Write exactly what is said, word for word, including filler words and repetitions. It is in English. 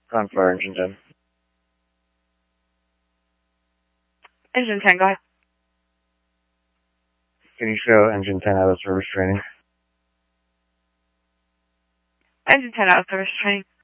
Ground Fire, Engine ten. Engine ten, go ahead. Can you show Engine ten out of service training? Engine ten out of service training.